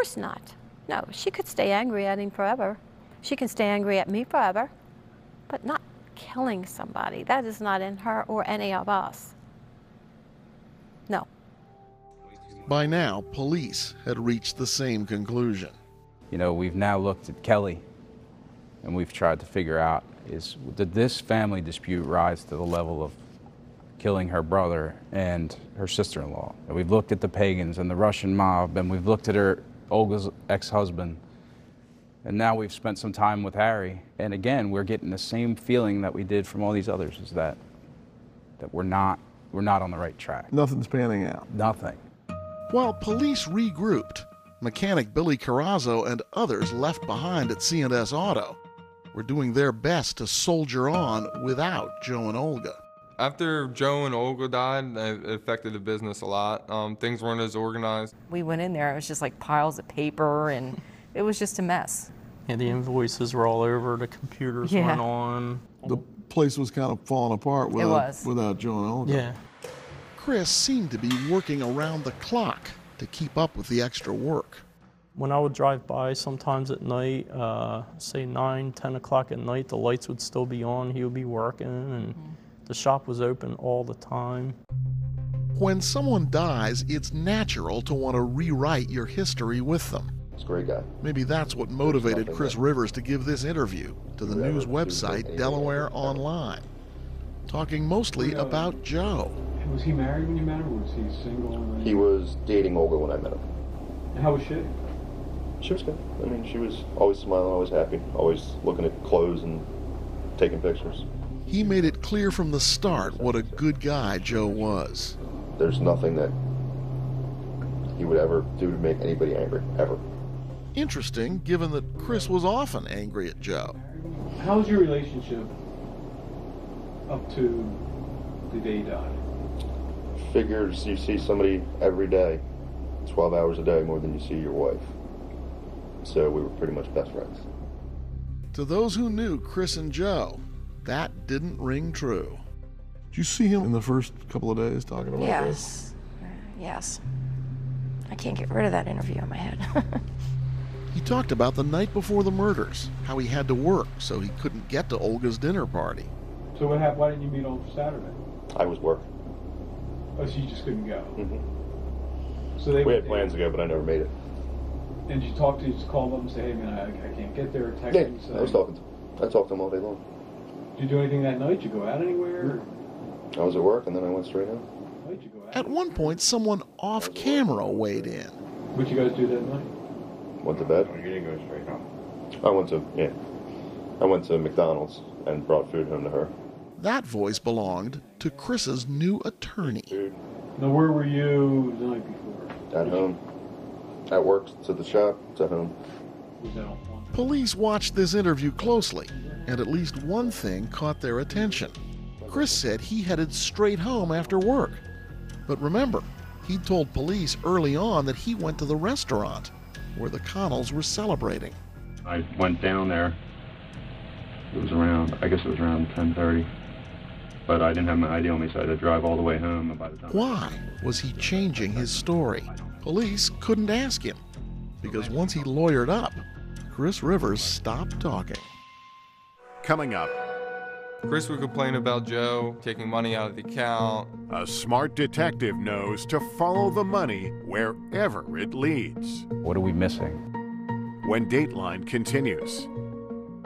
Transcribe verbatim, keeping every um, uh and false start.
course not. No, she could stay angry at him forever. She can stay angry at me forever, but not killing somebody. That is not in her or any of us. No. By now, police had reached the same conclusion. You know, we've now looked at Kelly, and we've tried to figure out, is did this family dispute rise to the level of killing her brother and her sister-in-law? And we've looked at the Pagans and the Russian mob, and we've looked at her, Olga's ex-husband, and now we've spent some time with Harry. And again, we're getting the same feeling that we did from all these others, is that that we're not we're not on the right track. Nothing's panning out. Nothing. While police regrouped, mechanic Billy Carrazzo and others left behind at C and S Auto were doing their best to soldier on without Joe and Olga. After Joe and Olga died, it affected the business a lot. Um, things weren't as organized. We went in there, it was just like piles of paper, and it was just a mess. Yeah, the invoices were all over, the computers Yeah. weren't on. The place was kind of falling apart without, was. without Joe and Olga. Yeah. Chris seemed to be working around the clock to keep up with the extra work. When I would drive by sometimes at night, uh, say nine, ten o'clock at night, the lights would still be on, he would be working, and mm-hmm. the shop was open all the time. When someone dies, it's natural to want to rewrite your history with them. He's a great guy. Maybe that's what motivated Chris Rivers to give this interview to the news website Delaware Online, talking mostly about Joe. Was he married when you met him, or was he single? He was dating Olga when I met him. And how was she? She was good. I mean, she was always smiling, always happy, always looking at clothes and taking pictures. He made it clear from the start what a good guy Joe was. There's nothing that he would ever do to make anybody angry, ever. Interesting, given that Chris was often angry at Joe. How was your relationship up to the day he died? Figures you see somebody every day, twelve hours a day, more than you see your wife. So we were pretty much best friends. To those who knew Chris and Joe, that didn't ring true. Did you see him in the first couple of days talking about yes. this? Yes. I can't get rid of that interview in my head. He talked about the night before the murders, how he had to work so he couldn't get to Olga's dinner party. So what happened? Why didn't you meet on Saturday? I was working. Oh, so you just couldn't go? Mm-hmm. So they we had plans to go, but I never made it. And did you talk to, you just call them and say, hey man, I, I can't get there, or text Yeah, them? Say, I was talking to them. I talked to them all day long. Did you do anything that night? Did you go out anywhere? I was at work, and then I went straight home. Did you go out? At one point, someone off camera weighed in. What'd you guys do that night? Went to bed. Oh, you didn't go straight home? I went to, yeah. I went to McDonald's and brought food home to her. That voice belonged to Chris's new attorney. Food. Now, where were you the night before? At home. At work, to the shop, to home. Was that on one? Police watched this interview closely, and at least one thing caught their attention. Chris said he headed straight home after work. But remember, he told police early on that he went to the restaurant where the Connells were celebrating. I went down there. It was around, I guess it was around ten thirty. But I didn't have my I D on me, so I had to drive all the way home. And by the time Why was he changing his story? Police couldn't ask him, because once he lawyered up, Chris Rivers stopped talking. Coming up. Chris would complain about Joe taking money out of the account. A smart detective knows to follow the money wherever it leads. What are we missing? When Dateline continues.